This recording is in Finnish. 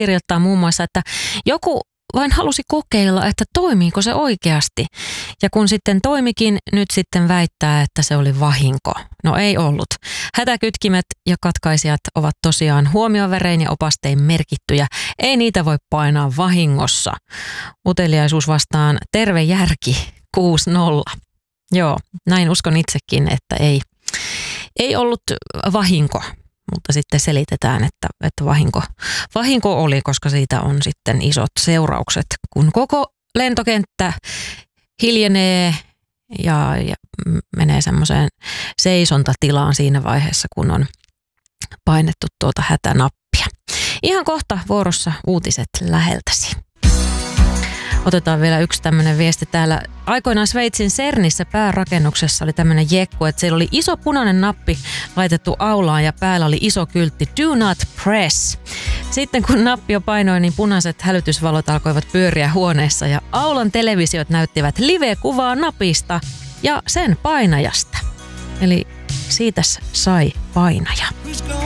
kirjoittaa muun muassa, että joku vain halusi kokeilla, että toimiiko se oikeasti. Ja kun sitten toimikin, nyt sitten väittää, että se oli vahinko. No ei ollut. Hätäkytkimet ja katkaisijat ovat tosiaan huomiovärein ja opastein merkittyjä. Ei niitä voi painaa vahingossa. Uteliaisuus vastaan terve järki 6-0. Joo, näin uskon itsekin, että ei ollut vahinko. Mutta sitten selitetään, että vahinko oli, koska siitä on sitten isot seuraukset, kun koko lentokenttä hiljenee ja menee semmoiseen seisontatilaan siinä vaiheessa, kun on painettu tuota hätänappia. Ihan kohta vuorossa uutiset läheltäsi. Otetaan vielä yksi tämmöinen viesti täällä. Aikoinaan Sveitsin CERNissä päärakennuksessa oli tämmöinen jekku, että siellä oli iso punainen nappi laitettu aulaan ja päällä oli iso kyltti Do not press. Sitten kun nappi jo painoi, niin punaiset hälytysvalot alkoivat pyöriä huoneessa ja aulan televisiot näyttivät live-kuvaa napista ja sen painajasta. Eli siitä sai painaja.